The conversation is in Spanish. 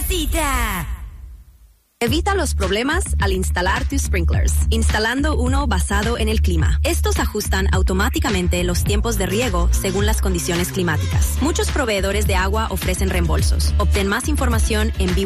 necesita. Evita los problemas al instalar tus sprinklers, instalando uno basado en el clima. Estos ajustan automáticamente los tiempos de riego según las condiciones climáticas. Muchos proveedores de agua ofrecen reembolsos. Obtén más información en